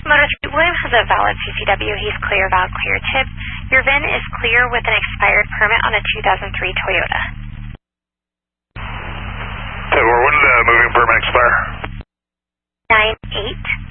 Motor 3, William has a valid CCW. He's clear, valid, clear tip. Your VIN is clear with an expired permit on a 2003 Toyota. So when did the moving permit expire? 9/8.